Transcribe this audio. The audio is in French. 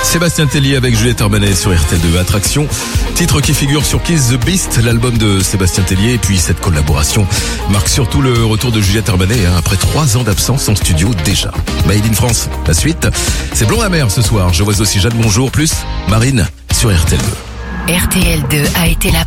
Sébastien Tellier avec Juliette Armanet sur RTL2 Attraction. Titre qui figure sur Kiss the Beast, l'album de Sébastien Tellier. Et puis cette collaboration marque surtout le retour de Juliette Armanet après 3 ans d'absence en studio déjà. Made in France, la suite. C'est Blond la mer ce soir. Je vois aussi Jeanne Bonjour plus Marine sur RTL2. RTL2 a été la